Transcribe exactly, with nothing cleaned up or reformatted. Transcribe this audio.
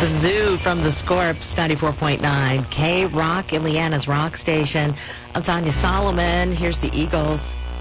The Zoo from the Scorps, ninety-four point nine K Rock, Indiana's rock station. I'm Tanya Solomon. Here's the Eagles.